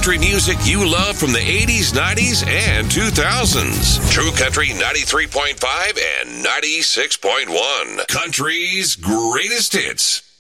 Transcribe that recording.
country music you love from the 80s, 90s, and 2000s. True Country 93.5 and 96.1. Country's greatest hits.